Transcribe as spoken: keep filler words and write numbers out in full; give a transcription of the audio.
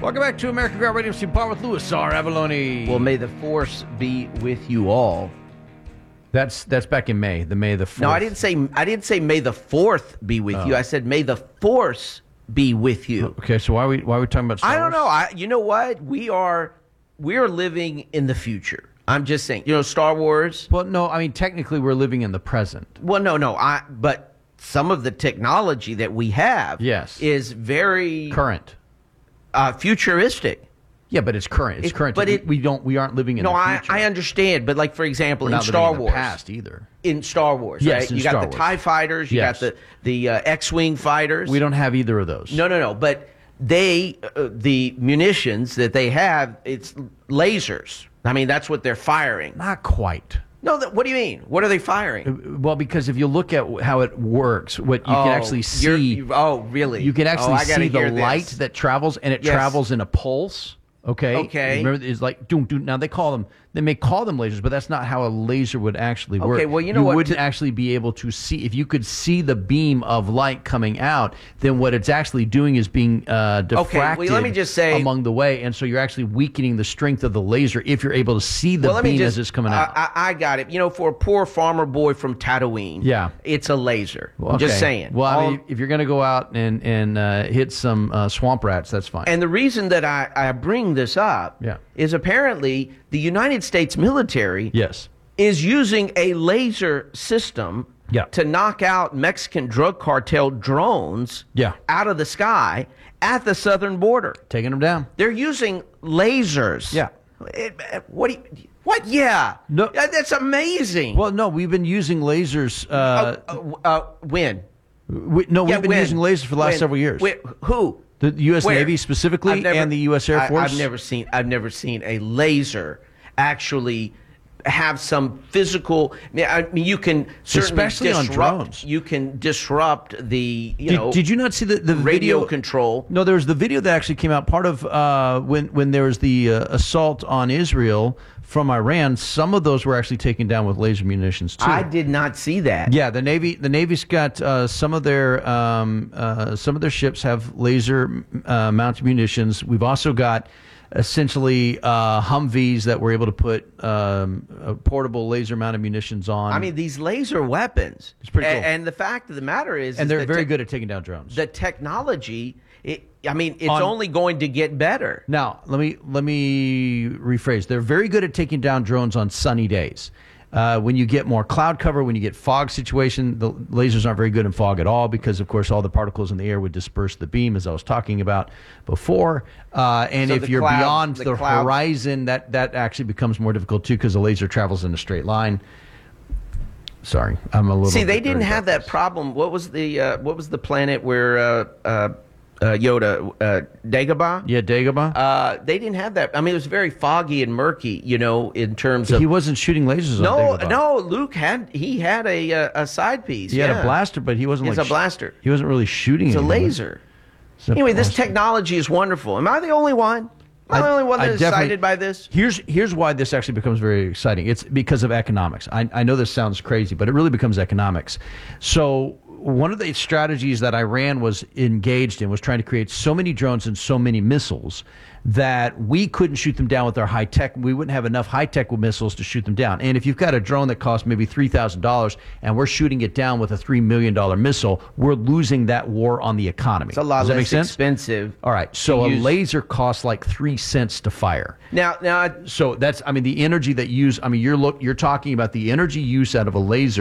Welcome back to American Ground Radio. Steve Paul with Louis R. Avalone. Well, may the force be with you all. That's that's back in May. The May the fourth. No, I didn't say I didn't say may the fourth be with Oh. you. I said may the force be with you. Okay, so why are we why are we talking about Star I don't Wars? know. I you know what? We are we are living in the future. I'm just saying. You know, Star Wars. Well, no, I mean technically we're living in the present. Well, no, no. I but some of the technology that we have, Yes. is very Current. uh, futuristic. Yeah, but it's current. It's It- current. but we, it- we don't. We aren't living in No, the I, future. I understand, but like for example, We're in not living Star in the Wars, past either. in Star Wars, Yes, right? in You got Star the Wars. TIE fighters, you Yes. got the the uh, X-wing fighters. We don't have either of those. No, no, no. But they, uh, the munitions that they have, it's lasers. I mean, that's what they're firing. Not quite. No, that, what do you mean? What are they firing? Well, because if you look at how it works, what you Oh, can actually you're- see. you- oh, really? You can Oh, actually I gotta see the hear this. light that travels, and it Yes. travels in a pulse. Okay. Okay. Remember, it's like doom, doom. Now they call them. They may call them lasers, but that's not how a laser would actually work. Okay, well, you know what, wouldn't to- actually be able to see if you could see the beam of light coming out. Then what it's actually doing is being uh, diffracted. well, let me just say- among the way, and so you're actually weakening the strength of the laser if you're able to see the Well, let me beam just, as it's coming I- out. I, I got it. You know, for a poor farmer boy from Tatooine, Yeah. it's a laser. I'm Okay. just saying. Well, I All- mean, if you're going to go out and and uh, hit some uh, swamp rats, that's fine. And the reason that I, I bring this up Yeah. is apparently the United States military yes. is using a laser system Yeah. to knock out Mexican drug cartel drones Yeah. out of the sky at the southern border. Taking them down. They're using lasers. Yeah. It- what do you, what? Yeah. No. Uh, That's amazing. Well, no, we've been using lasers. Uh, uh, uh, uh, when? we, no, Yeah, we've been when? using lasers for the last When? several years. Wait, who? The U S Where? Navy specifically, I've never- and the U S Air I- Force. I've never seen. I've never seen a laser actually have some physical. I mean, you can certainly Especially on disrupt, drones. You can disrupt the. You Did, know. did you not see the, the radio video control? No, there was the video that actually came out. Part of uh, when when there was the uh, assault on Israel from Iran. Some of those were actually taken down with laser munitions too. I did not see that. Yeah, the Navy. The Navy's got uh, some of their um, uh, some of their ships have laser uh, mounted munitions. We've also got essentially uh, Humvees that were able to put um, uh, portable laser mounted munitions on. I mean, these laser weapons. It's pretty A- cool. And the fact of the matter is, and is they're the very te- good at taking down drones. The technology. It, I mean, it's On- only going to get better. Now, let me let me rephrase. They're very good at taking down drones on sunny days. Uh, when you get more cloud cover, when you get fog situation, the lasers aren't very good in fog at all because, of course, all the particles in the air would disperse the beam, as I was talking about before. Uh, and So if the you're cloud- beyond the the, clouds- horizon, that, that actually becomes more difficult, too, because the laser travels in a straight line. Sorry, I'm a little See, they bit didn't dirty have about that this. problem. What was the uh, what was the planet where uh, uh, uh, Yoda, uh, Dagobah? Yeah, Dagobah? Uh, they didn't have that. I mean, it was very foggy and murky, you know, in terms of. he wasn't shooting lasers no, on Dagobah. no. Luke had he had a uh, a side piece. He had yeah. a blaster, but he wasn't It's like a blaster. He wasn't really shooting It's a anything with it. laser. It's a Anyway, this blaster. technology is wonderful. Am I the only one? Am I, the only one I that is definitely- excited by this? Here's here's why this actually becomes very exciting. It's because of economics. I, I know this sounds crazy, but it really becomes economics. So one of the strategies that Iran was engaged in was trying to create so many drones and so many missiles that we couldn't shoot them down with our high tech. We wouldn't have enough high tech missiles to shoot them down. And if you've got a drone that costs maybe three thousand dollars and we're shooting it down with a three million dollars missile, we're losing that war on the economy. It's a lot Does that less make sense? expensive. All right. So to a use- laser costs like three cents to fire. Now, now, I- So that's, I mean, the energy that use, I mean, you're look, you're talking about the energy use out of a laser